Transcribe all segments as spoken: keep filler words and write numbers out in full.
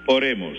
Oremos.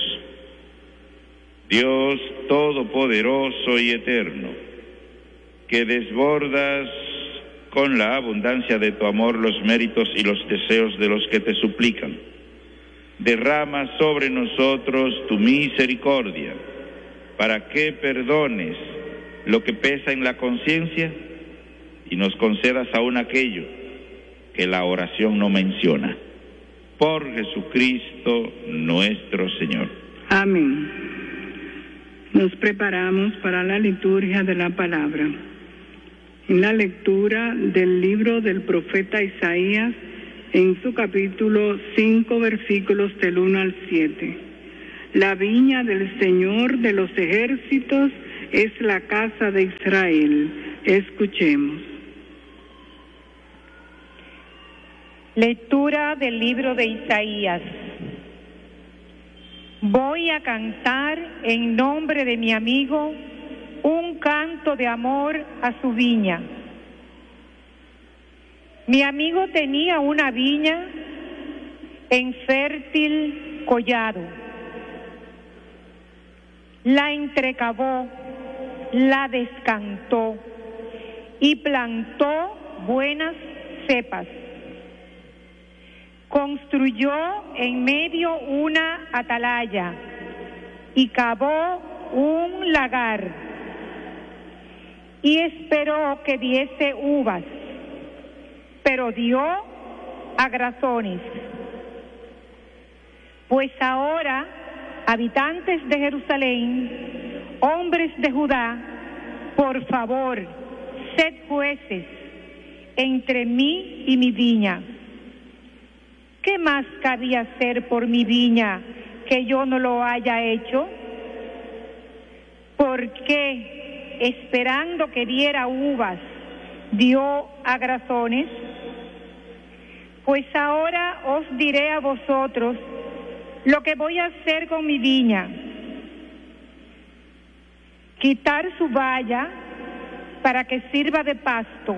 Dios todopoderoso y eterno, que desbordas con la abundancia de tu amor los méritos y los deseos de los que te suplican, derrama sobre nosotros tu misericordia, para que perdones lo que pesa en la conciencia y nos concedas aún aquello que la oración no menciona. Por Jesucristo nuestro Señor. Amén. Nos preparamos para la liturgia de la palabra. En la lectura del libro del profeta Isaías, en su capítulo cinco, versículos del uno al siete. La viña del Señor de los ejércitos es la casa de Israel. Escuchemos. Lectura del libro de Isaías. Voy a cantar en nombre de mi amigo un canto de amor a su viña. Mi amigo tenía una viña en fértil collado. La entrecavó, la descantó y plantó buenas cepas. Construyó en medio una atalaya y cavó un lagar y esperó que diese uvas, pero dio agrazones. Pues ahora, habitantes de Jerusalén, hombres de Judá, por favor, sed jueces entre mí y mi viña. ¿Qué más cabía hacer por mi viña que yo no lo haya hecho? ¿Por qué, esperando que diera uvas, dio agrazones? Pues ahora os diré a vosotros lo que voy a hacer con mi viña. Quitar su valla para que sirva de pasto,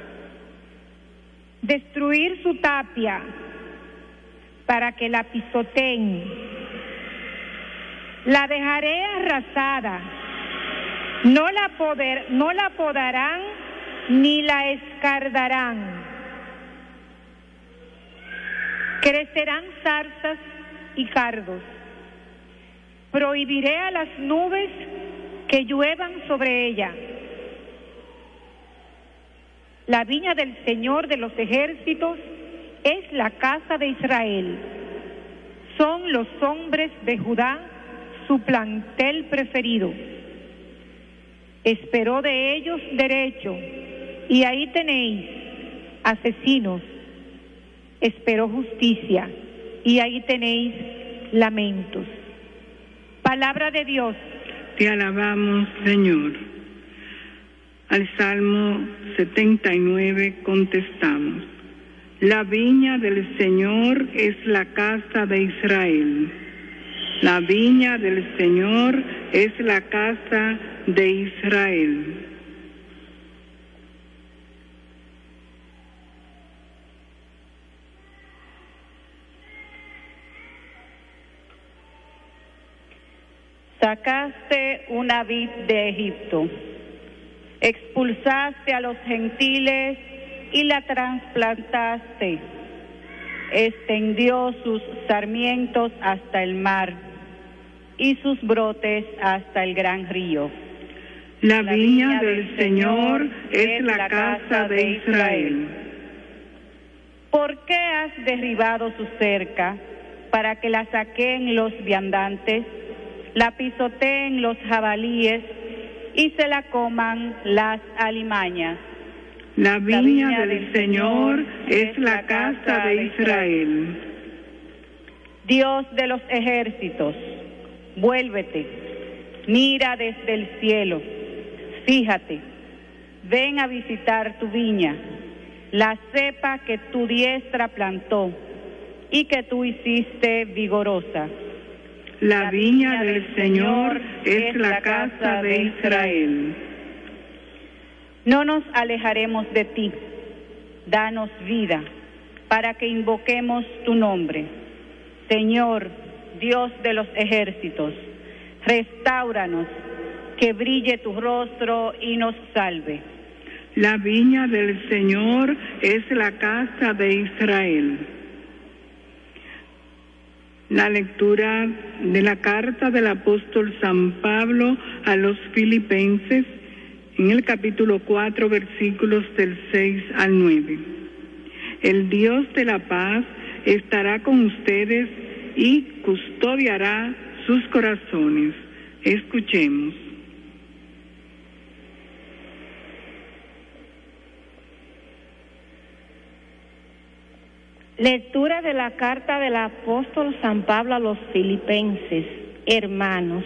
destruir su tapia para que la pisoteen. La dejaré arrasada, no la poder, no la podarán ni la escardarán. Crecerán zarzas y cardos. Prohibiré a las nubes que lluevan sobre ella. La viña del Señor de los ejércitos es la casa de Israel. Son los hombres de Judá su plantel preferido. Esperó de ellos derecho, y ahí tenéis asesinos. Esperó justicia, y ahí tenéis lamentos. Palabra de Dios. Te alabamos, Señor. Al Salmo setenta y nueve contestamos: la viña del Señor es la casa de Israel. La viña del Señor es la casa de Israel. Sacaste una vid de Egipto, expulsaste a los gentiles y la trasplantaste. Extendió sus sarmientos hasta el mar y sus brotes hasta el gran río. La, la viña, viña del, del Señor es la casa de Israel. ¿Por qué has derribado su cerca para que la saqueen los viandantes, la pisoteen los jabalíes y se la coman las alimañas? La viña, la viña del, del Señor es la casa de Israel. Dios de los ejércitos, vuélvete, mira desde el cielo, fíjate, ven a visitar tu viña, la cepa que tu diestra plantó y que tú hiciste vigorosa. La, la viña, viña del, del Señor es la casa de Israel. No nos alejaremos de ti, danos vida, para que invoquemos tu nombre. Señor, Dios de los ejércitos, restáuranos, que brille tu rostro y nos salve. La viña del Señor es la casa de Israel. La lectura de la carta del apóstol San Pablo a los Filipenses en el capítulo cuatro, versículos del seis al nueve. El Dios de la paz estará con ustedes y custodiará sus corazones. Escuchemos. Lectura de la carta del apóstol San Pablo a los Filipenses. Hermanos,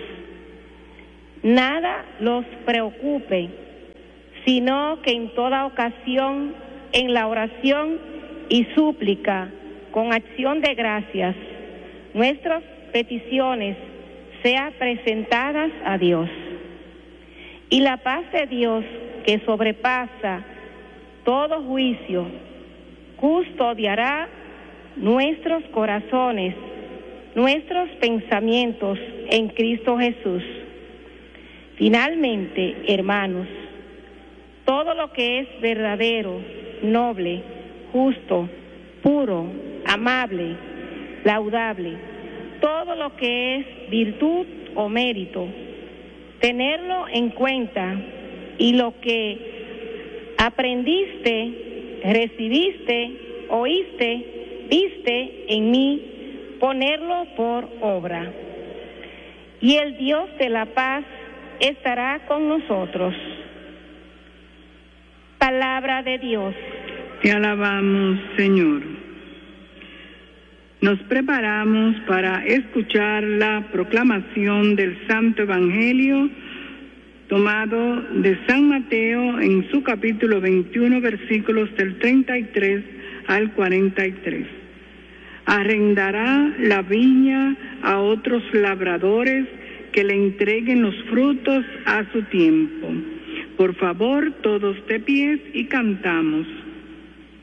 nada los preocupe, sino que en toda ocasión, en la oración y súplica, con acción de gracias, nuestras peticiones sean presentadas a Dios. Y la paz de Dios, que sobrepasa todo juicio, custodiará nuestros corazones, nuestros pensamientos en Cristo Jesús. Finalmente, hermanos, todo lo que es verdadero, noble, justo, puro, amable, laudable, todo lo que es virtud o mérito, tenerlo en cuenta, y lo que aprendiste, recibiste, oíste, viste en mí, ponerlo por obra. Y el Dios de la paz estará con nosotros. Palabra de Dios. Te alabamos, Señor. Nos preparamos para escuchar la proclamación del Santo Evangelio tomado de San Mateo en su capítulo veintiuno, versículos del treinta y tres al cuarenta y tres. Arrendará la viña a otros labradores que le entreguen los frutos a su tiempo. Por favor, todos de pies y cantamos.